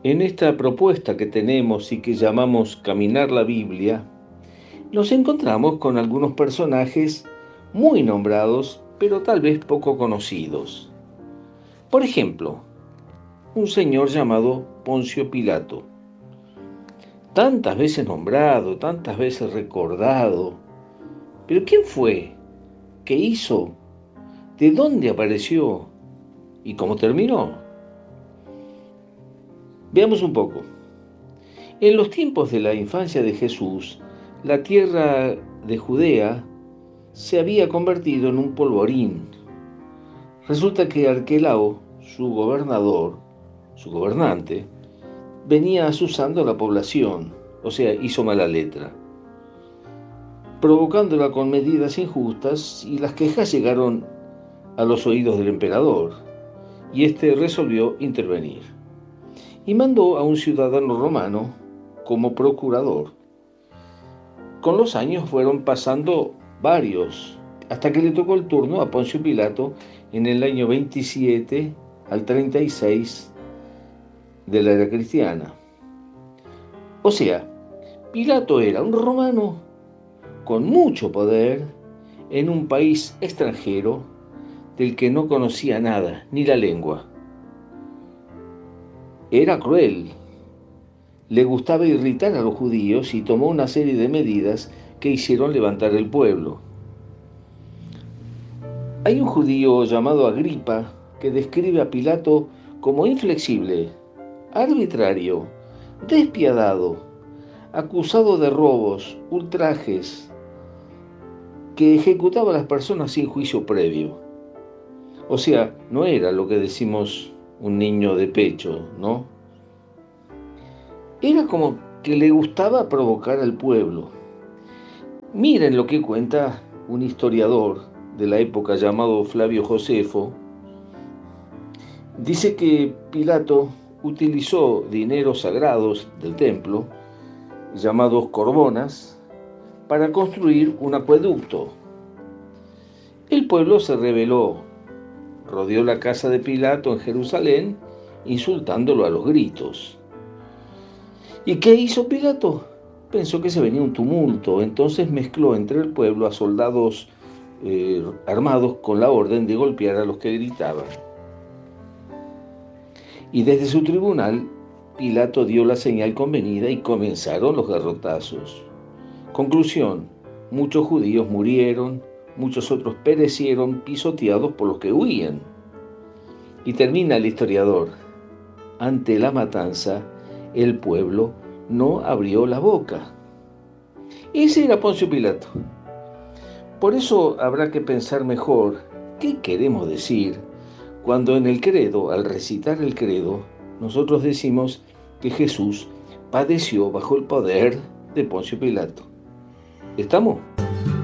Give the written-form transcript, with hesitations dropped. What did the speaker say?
En esta propuesta que tenemos y que llamamos Caminar la Biblia, nos encontramos con algunos personajes muy nombrados, pero tal vez poco conocidos. Por ejemplo, un señor llamado Poncio Pilato, tantas veces nombrado, tantas veces recordado. Pero ¿quién fue? ¿Qué hizo? ¿De dónde apareció? ¿Y cómo terminó? Veamos un poco. En los tiempos de la infancia de Jesús, la tierra de Judea se había convertido en un polvorín. Resulta que Arquelao, su gobernador, su gobernante, venía asusando a la población, o sea, hizo mala letra, provocándola con medidas injustas, y las quejas llegaron a los oídos del emperador, y éste resolvió intervenir y mandó a un ciudadano romano como procurador. Con los años fueron pasando varios, hasta que le tocó el turno a Poncio Pilato en el año 27 al 36 de la era cristiana. O sea, Pilato era un romano con mucho poder en un país extranjero del que no conocía nada, ni la lengua. Era cruel, le gustaba irritar a los judíos y tomó una serie de medidas que hicieron levantar el pueblo. Hay un judío llamado Agripa que describe a Pilato como inflexible, arbitrario, despiadado, acusado de robos, ultrajes, que ejecutaba a las personas sin juicio previo. O sea, no era lo que decimos un niño de pecho, ¿no? Era como que le gustaba provocar al pueblo. Miren lo que cuenta un historiador de la época llamado Flavio Josefo. Dice que Pilato utilizó dineros sagrados del templo, llamados corbonas, para construir un acueducto. El pueblo se rebeló, rodeó la casa de Pilato en Jerusalén, insultándolo a los gritos. ¿Y qué hizo Pilato? Pensó que se venía un tumulto, entonces mezcló entre el pueblo a soldados armados con la orden de golpear a los que gritaban. Y desde su tribunal, Pilato dio la señal convenida y comenzaron los garrotazos. Conclusión: muchos judíos murieron, muchos otros perecieron pisoteados por los que huían. Y termina el historiador: ante la matanza, el pueblo no abrió la boca. Ese era Poncio Pilato. Por eso habrá que pensar mejor qué queremos decir cuando en el credo, al recitar el credo, nosotros decimos que Jesús padeció bajo el poder de Poncio Pilato. ¿Estamos?